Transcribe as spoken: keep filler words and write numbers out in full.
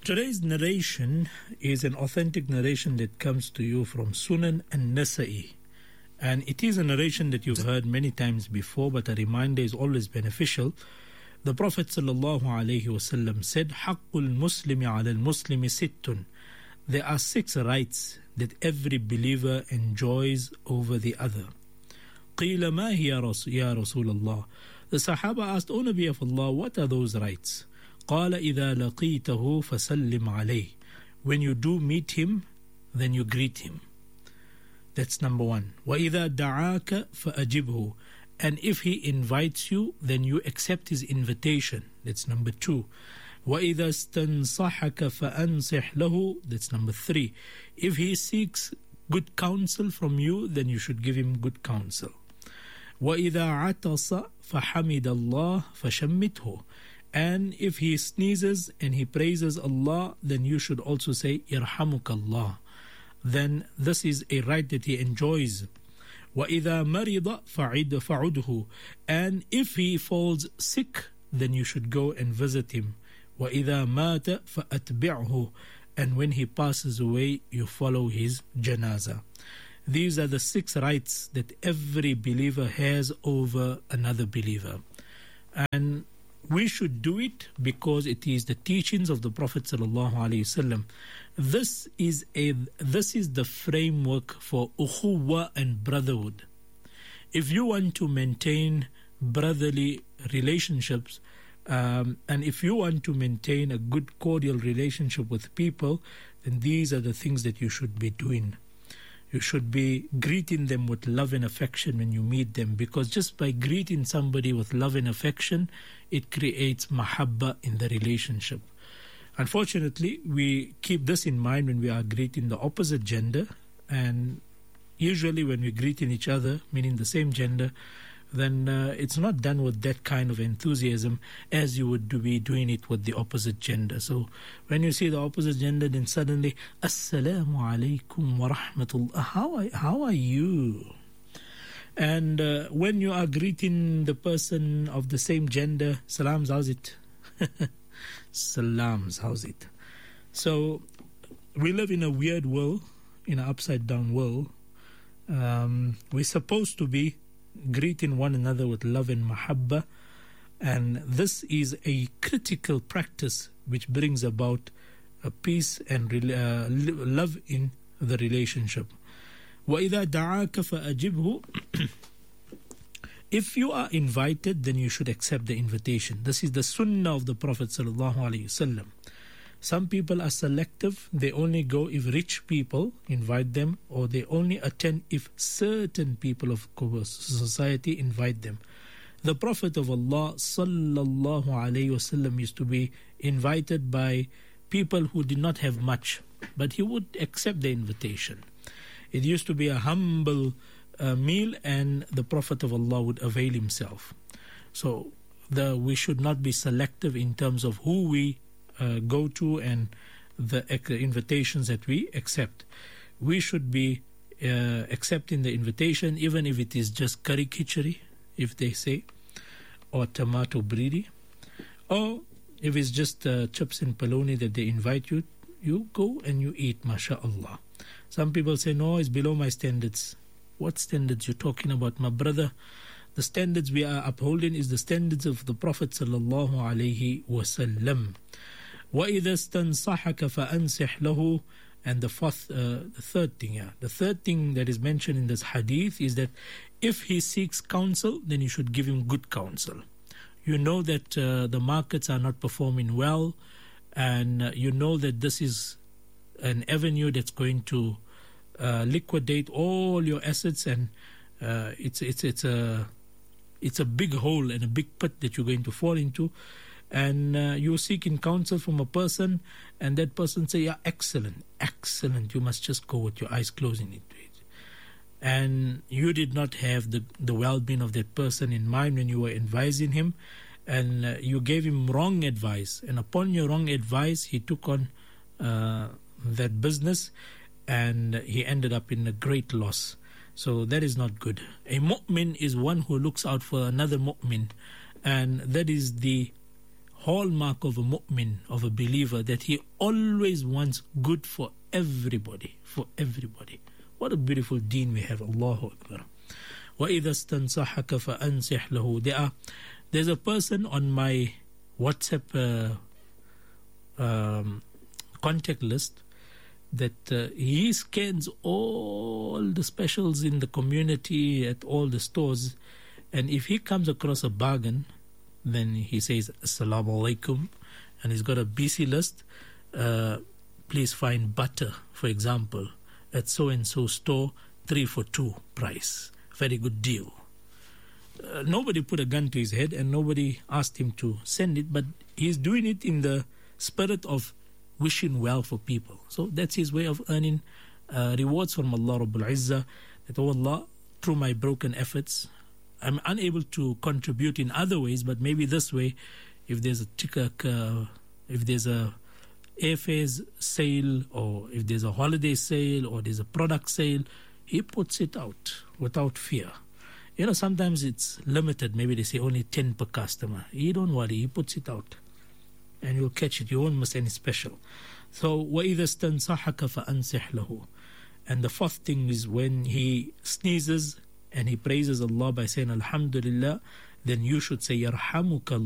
Today's narration is an authentic narration that comes to you from Sunan An-Nasa'i. And it is a narration that you've heard many times before, but a reminder is always beneficial. The Prophet sallallahu alaihi wasallam said, "Haqqul Muslimi ala al-Muslimi sittun." There are six rights that every believer enjoys over the other. قِيلَ مَا هِيَ يَا رَسُولَ اللَّهِ. The Sahaba asked, "O Nabi of Allah, what are those rights?" قَالَ إِذَا لَقِيتَهُ فَسَلِّمْ عَلَيْهِ. When you do meet him, then you greet him. That's number one. وَإِذَا دَعَاكَ فَأَجِبْهُ. And if he invites you, then you accept his invitation. That's number two. وَإِذَا اسْتَنصَحَكَ فَأَنصِحْ لَهُ. That's number three. If he seeks good counsel from you, then you should give him good counsel. وَإِذَا عَطَسَ فَحَمِدَ اللَّهِ فَشَمِّتْهُ. And if he sneezes and he praises Allah, then you should also say, يَرْحَمُكَ اللَّهِ. Then this is a right that he enjoys. وَإِذَا مَرِضَ فَعِدْ فَعُدْهُ. And if he falls sick, then you should go and visit him. وَإِذَا مَاتَ فَأَتْبِعْهُ. And when he passes away, you follow his janazah. These are the six rights that every believer has over another believer. And we should do it because it is the teachings of the Prophet sallallahu alaihi wasallam. This is a this is the framework for ukhuwa and brotherhood. If you want to maintain brotherly relationships, um, and if you want to maintain a good cordial relationship with people, then these are the things that you should be doing. You should be greeting them with love and affection when you meet them, because just by greeting somebody with love and affection, it creates mahabba in the relationship. Unfortunately, we keep this in mind when we are greeting the opposite gender, and usually when we're greeting each other, meaning the same gender, then uh, it's not done with that kind of enthusiasm as you would be doing it with the opposite gender. So when you see the opposite gender, then suddenly, Assalamu alaikum wa rahmatullah. How are, how are you? And uh, when you are greeting the person of the same gender, salams, how's it? Salams, how's it? So we live in a weird world, in an upside down world. Um, we're supposed to be greeting one another with love and mahabba, and this is a critical practice which brings about a peace and uh, love in the relationship. وَإِذَا دَعَاكَ فَأَجِبْهُ. If you are invited, then you should accept the invitation. This is the sunnah of the Prophet sallallahu alaihi wasallam. Some people are selective. They only go if rich people invite them, or they only attend if certain people of society invite them. The Prophet of Allah sallallahu alaihi wasallam used to be invited by people who did not have much, but he would accept the invitation. It used to be a humble uh, meal, and the Prophet of Allah would avail himself. So the we should not be selective in terms of who we Uh, go to and the uh, invitations that we accept. We should be uh, accepting the invitation, even if it is just curry khichdi, if they say, or tomato bridi, or if it's just uh, chips and paloni that they invite you, you go and you eat, mashallah. Some people say, no, it's below my standards. What standards you're talking about, my brother? The standards we are upholding is the standards of the Prophet sallallahu alaihi wasallam. وَإِذَا اسْتَنْصَحَكَ فَأَنْصِحْ لَهُ. And the fourth, uh, the third thing, yeah, the third thing that is mentioned in this hadith is that if he seeks counsel, then you should give him good counsel. You know that uh, the markets are not performing well, and uh, you know that this is an avenue that's going to uh, liquidate all your assets, and uh, it's it's it's a it's a big hole and a big pit that you're going to fall into. And uh, you're seeking counsel from a person, and that person say, yeah, excellent, excellent. You must just go with your eyes closed into it. And you did not have the, the well-being of that person in mind when you were advising him, and uh, you gave him wrong advice. And upon your wrong advice, he took on uh, that business, and he ended up in a great loss. So that is not good. A mu'min is one who looks out for another mu'min, and that is the hallmark of a mu'min, of a believer, that he always wants good for everybody, for everybody. What a beautiful deen we have. Allahu Akbar. وَإِذَا اسْتَنْصَحَكَ فَأَنْصِحْ لَهُ. There are, there's a person on my WhatsApp uh, um, contact list that uh, he scans all the specials in the community at all the stores, and if he comes across a bargain, then he says Assalamu alaikum, and he's got a B C list. Uh, please find butter, for example, at so and so store, three for two price. Very good deal. Uh, nobody put a gun to his head and nobody asked him to send it, but he's doing it in the spirit of wishing well for people. So that's his way of earning uh, rewards from Allah Rabbul Izzah. That, oh Allah, through my broken efforts, I'm unable to contribute in other ways, but maybe this way, if there's a ticket, uh, if there's a airfares sale, or if there's a holiday sale, or there's a product sale, he puts it out without fear. You know, sometimes it's limited. Maybe they say only ten per customer. You don't worry, he puts it out, and you'll catch it. You won't miss any special. So, وَإِذَا اسْتَنْصَحَكَ فَأَنْصِحْ لَهُ. And the fourth thing is when he sneezes and he praises Allah by saying Alhamdulillah, then you should say Yarhamuka